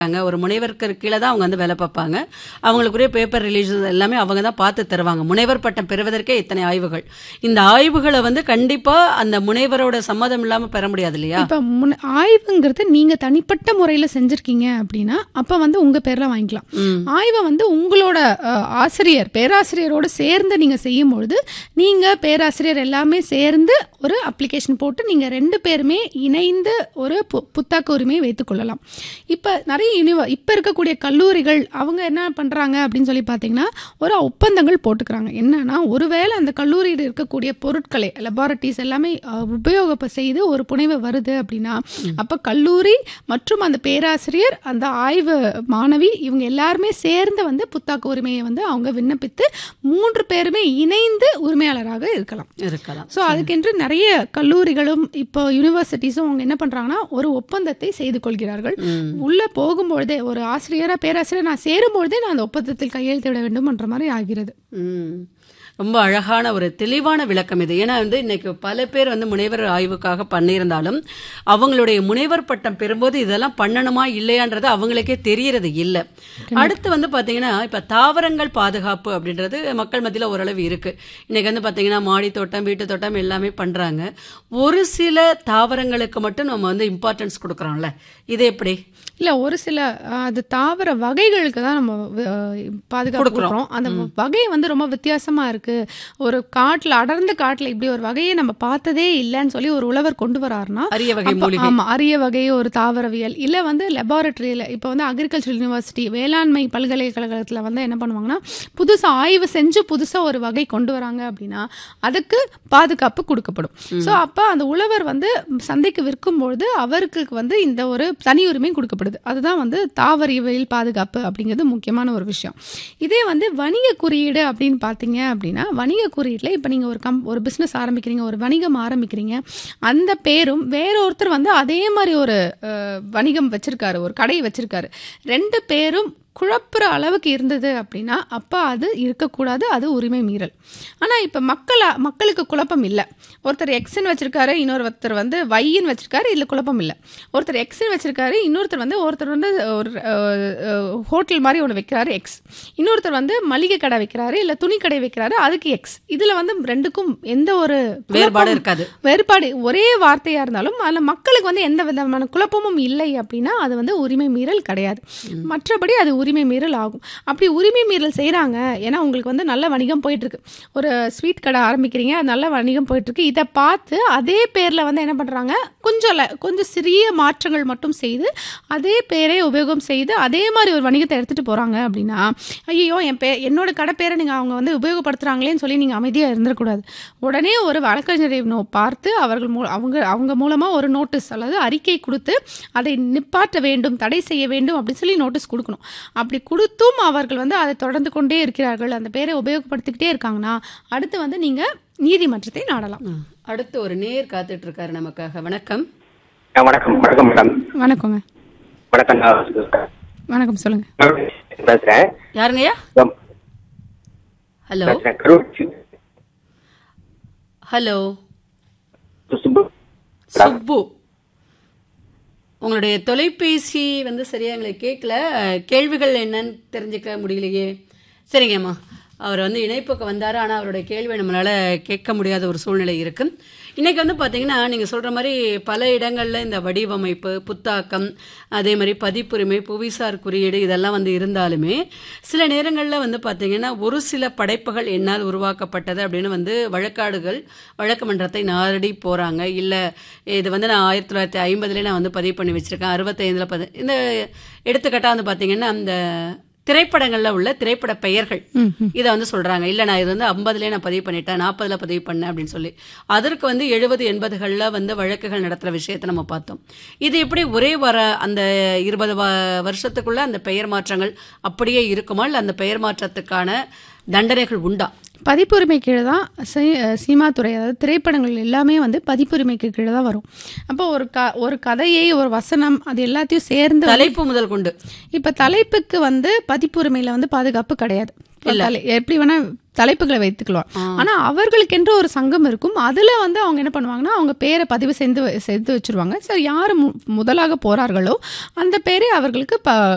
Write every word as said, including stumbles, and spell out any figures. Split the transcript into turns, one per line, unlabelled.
ஒரு முனைவருக்கு கீழே தான் அவங்க வந்து வேலை பார்ப்பாங்க. அவங்களுக்குரிய பேப்பர் ரிலீஸ் எல்லாமே அவங்க தான் பார்த்து தருவாங்க. முனைவர் பட்டம் பெறுவதற்கே இத்தனை ஆய்வுகள். இந்த ஆய்வுகளை வந்து கண்டிப்பா அந்த முனைவரோட சம்மதம் இல்லாம பெற முடியாது இல்லையா?
இப்போ முன் ஆய்வுங்கிறது நீங்க தனிப்பட்ட முறையில் செஞ்சிருக்கீங்க அப்படின்னா அப்போ வந்து உங்க பேர்ல வாங்கிக்கலாம். ஆய்வை வந்து உங்களோட அஹ், ஆசிரியர் பேராசிரியரோடு சேர்ந்து நீங்க செய்யும் பொழுது நீங்க பேராசிரியர் எல்லாமே சேர்ந்து ஒரு அப்ளிகேஷன் போட்டு நீங்க ரெண்டு பேருமே இணைந்து ஒரு பு- புத்தாக்க உரிமையை வைத்துக் கொள்ளலாம். இப்போ நிறைய யூனிவ இப்போ இருக்கக்கூடிய கல்லூரிகள் அவங்க என்ன பண்ணுறாங்க அப்படின்னு சொல்லி பார்த்தீங்கன்னா ஒரு ஒப்பந்தங்கள் போட்டுக்கிறாங்க. என்னன்னா ஒருவேளை அந்த கல்லூரியில் இருக்கக்கூடிய பொருட்களை லெபார்ட்டரிஸ் எல்லாமே அஹ், உபயோக செய்து ஒரு புனைவு வருது அப்படின்னா அப்போ கல்லூரி மற்றும் அந்த பேராசிரியர் அந்த ஆய்வு மாணவி இவங்க எல்லாருமே சேர்ந்து வந்து புத்தாக்க உரிமையை வந்து அவங்க விண்ணப்பித்து மூன்று பேருமே இணைந்து உரிமையாளராக இருக்கலாம்.
இருக்கலாம்.
ஸோ அதுக்கென்று நிறைய கல்லூரிகளும் இப்போ யூனிவர்சிட்டிஸும் அவங்க என்ன பண்ணுறாங்கன்னா ஒரு ஒப்பந்தத்தை செய்து கொள்கிறார்கள். உள்ளே போகும்பொழுதே ஒரு ஆசிரியராக பேராசிரியர் நான் சேரும்பொழுதே நான் அந்த ஒப்பந்தத்தில் கையெழுத்திட வேண்டும்ன்ற மாதிரி ஆகிறது.
ம். ரொம்ப அழகான ஒரு தெளிவான விளக்கம் இது. ஏன்னா வந்து இன்னைக்கு பல பேர் வந்து முனைவர் ஆய்வுக்காக பண்ணியிருந்தாலும் அவங்களுடைய முனைவர் பட்டம் பெறும்போது இதெல்லாம் பண்ணணுமா இல்லையான்றது அவங்களுக்கே தெரியறது இல்லை. அடுத்து வந்து பாத்தீங்கன்னா இப்ப தாவரங்கள் பாதுகாப்பு அப்படின்றது மக்கள் மத்தியில ஓரளவு இருக்கு. இன்னைக்கு வந்து பாத்தீங்கன்னா மாடி தோட்டம் வீட்டு தோட்டம் எல்லாமே பண்றாங்க. ஒரு சில தாவரங்களுக்கு மட்டும் நம்ம வந்து இம்பார்ட்டன்ஸ் கொடுக்கறோம்ல, இது எப்படி?
இல்லை ஒரு சில அஹ், அது தாவர வகைகளுக்கு தான் நம்ம அஹ், பாதுகாப்பு கொடுக்குறோம். அந்த வகை வந்து ரொம்ப வித்தியாசமா இருக்கு. ஒரு காட்டில் அடர்ந்த காட்டில் இப்படி ஒரு வகையை நம்ம பார்த்ததே இல்லைன்னு சொல்லி ஒரு உழவர் கொண்டு வராருன்னா
அரிய வகை
அப்ப-
மூலிகை.
ஆமா அரிய வகை ஒரு தாவரவியல் இல்லை வந்து லெபார்ட்டரியில் இப்போ வந்து அக்ரிகல்ச்சர் யூனிவர்சிட்டி வேளாண்மை பல்கலைக்கழகத்தில் வந்து என்ன பண்ணுவாங்கன்னா புதுசாக ஆய்வு செஞ்சு புதுசாக ஒரு வகை கொண்டு வராங்க அப்படின்னா அதுக்கு பாதுகாப்பு கொடுக்கப்படும். ஸோ அப்போ அந்த உழவர் வந்து சந்தைக்கு விற்கும்பொழுது அவருக்கு வந்து இந்த ஒரு தனி உரிமை கொடுக்கப்படுது. அதுதான் வந்து தாவரவியல் பாதுகாப்பு அப்படிங்கிறது முக்கியமான ஒரு விஷயம். இதே வந்து வணிக குறியீடு அப்படின்னு பார்த்தீங்க அப்படின்னா வணிக குறியீட்டில் இப்போ நீங்கள் ஒரு கம் ஒரு பிஸ்னஸ் ஆரம்பிக்கிறீங்க ஒரு வணிகம் ஆரம்பிக்கிறீங்க அந்த பேரும் வேற ஒருத்தர் வந்து அதே மாதிரி ஒரு அஹ், வணிகம் வச்சிருக்காரு ஒரு கடை வச்சிருக்காரு ரெண்டு பேரும் குழப்புற அளவுக்கு இருந்தது அப்படின்னா அப்போ அது இருக்கக்கூடாது, அது உரிமை மீறல். ஆனால் இப்போ மக்கள் மக்களுக்கு குழப்பம் இல்லை. ஒருத்தர் எக்ஸ்ன்னு வச்சிருக்காரு இன்னொருத்தர் வந்து வைன்னு வச்சிருக்காரு, இதில் குழப்பம் இல்லை. ஒருத்தர் எக்ஸ்ன்னு வச்சிருக்காரு இன்னொருத்தர் வந்து ஒருத்தர் வந்து ஒரு ஹோட்டல் மாதிரி ஒன்று வைக்கிறாரு எக்ஸ், இன்னொருத்தர் வந்து மளிகை கடை வைக்கிறாரு இல்லை துணி கடை வைக்கிறாரு அதுக்கு எக்ஸ். இதில் வந்து ரெண்டுக்கும் எந்த ஒரு
வேறுபாடு
குழப்பமும்
இருக்காது.
வேறுபாடு ஒரே வார்த்தையாக இருந்தாலும் அதில் மக்களுக்கு வந்து எந்த விதமான குழப்பமும் இல்லை அப்படின்னா அது வந்து உரிமை மீறல் கிடையாது. மற்றபடி அது உரிமை மீறல் ஆகும். அப்படி உரிமை மீறல் செய்கிறாங்க ஏன்னா உங்களுக்கு வந்து நல்ல வணிகம் போயிட்டுருக்கு, ஒரு ஸ்வீட் கடை ஆரம்பிக்கிறீங்க அது நல்ல வணிகம் போயிட்டுருக்கு, இதை பார்த்து அதே பேரில் வந்து என்ன பண்ணுறாங்க கொஞ்சம் ல- கொஞ்சம் சிறிய மாற்றங்கள் மட்டும் செய்து அதே பேரை உபயோகம் செய்து அதே மாதிரி ஒரு வணிகத்தை எடுத்துகிட்டு போகிறாங்க அப்படின்னா ஐயோ என் பே என்னோட கடை பேரை நீங்கள் அவங்க வந்து உபயோகப்படுத்துகிறாங்களேன்னு சொல்லி நீங்கள் அமைதியாக இருந்துடக்கூடாது. உடனே ஒரு வழக்கறிஞரை நோ பார்த்து அவர்கள் மூ அவங்க அவங்க மூலமாக ஒரு நோட்டீஸ் அல்லது அறிக்கை கொடுத்து அதை நிப்பாட்ட வேண்டும் தடை செய்ய வேண்டும் அப்படின்னு சொல்லி நோட்டீஸ் கொடுக்கணும். அப்படி கொடுத்தும் அவர்கள் வந்து அதை தொடர்ந்து கொண்டே இருக்கிறார்கள் அந்த பேரை உபயோகப்படுத்திக்கிட்டே இருக்காங்கன்னா அடுத்து வந்து நீங்கள் நீதிமன்றத்தை நாடலாம்.
ம். அடுத்து ஒரு நேர் காத்துட்டு இருக்காரு நமக்காக. வணக்கம்.
ஆ, வணக்கம் வணக்கம் மேடம்.
வணக்கங்க.
வணக்கம் நான்
வணக்கம் சொல்லுங்க.
பேசுறேன்.
யாருங்கய்யா?
ஆம்,
ஹலோ
பேசுறேன். கரூர்
ஹலோ
சுப்பு.
சுப்பு. உங்களுடைய தொலைபேசி வந்து சரியா எங்களுக்கு கேட்கல. கேள்விகள் என்னன்னு தெரிஞ்சுக்க முடியலையே. சரிங்கம்மா, அவர் வந்து இணைப்புக்கு வந்தார், ஆனால் அவருடைய கேள்வி நம்மளால் கேட்க முடியாத ஒரு சூழ்நிலை இருக்கு. இன்னைக்கு வந்து பார்த்தீங்கன்னா நீங்கள் சொல்கிற மாதிரி பல இடங்களில் இந்த வடிவமைப்பு புத்தாக்கம் அதே மாதிரி பதிப்புரிமை புவிசார் குறியீடு இதெல்லாம் வந்து இருந்தாலுமே சில நேரங்களில் வந்து பார்த்தீங்கன்னா ஒரு சில படைப்புகள் என்னால் உருவாக்கப்பட்டது அப்படின்னு வந்து வழக்காடுகள் வழக்கு மன்றத்தை நாடி போகிறாங்க. இல்லை இது வந்து நான் ஆயிரத்தி தொள்ளாயிரத்தி ஐம்பதுலேயே நான் வந்து பதிவு பண்ணி வச்சுருக்கேன், அறுபத்தைந்தில் பதி இந்த எடுத்துக்காட்டாக வந்து பார்த்தீங்கன்னா அந்த திரைப்படங்கள்ல உள்ள திரைப்பட பெயர்கள் இதை வந்து சொல்றாங்க. இல்ல நான் இது வந்து ஐம்பதுலேயே நான் பதிவு பண்ணிட்டேன், நாற்பதுல பதிவு பண்ணேன் அப்படின்னு சொல்லி அதற்கு வந்து எழுபது எண்பதுகள்ல வந்து வழக்குகள் நடத்துற விஷயத்தை நம்ம பார்த்தோம். இது எப்படி ஒரே வர அந்த இருபது வருஷத்துக்குள்ள அந்த பெயர் மாற்றங்கள் அப்படியே இருக்குமா, இல்லை அந்த பெயர் மாற்றத்துக்கான தண்டனைகள் உண்டா?
பதிப்புரிமை கீழே தான் சி- சினிமாத்துறை அதாவது திரைப்படங்கள் எல்லாமே வந்து பதிப்புரிமைக்கு கீழே தான் வரும். அப்போ ஒரு க ஒரு கதையை ஒரு வசனம் அது எல்லாத்தையும் சேர்ந்து வந்து-
தலைப்பு முதல் கொண்டு
இப்போ தலைப்புக்கு வந்து பதிப்புரிமையில் வந்து பாதுகாப்பு கிடையாது. இப்ப தலை- எப்படி வேணா தலைப்புகளை வைத்துக்கலாம். ஆனா அவர்களுக்கென்று ஒரு சங்கம் இருக்கும். அதுல வந்து அவங்க என்ன பண்ணுவாங்கன்னா அவங்க பேரை பதிவு செய்து செய்து வச்சிருவாங்க. ஸோ யார் முதலாக போறார்களோ அந்த பேரை அவர்களுக்கு ப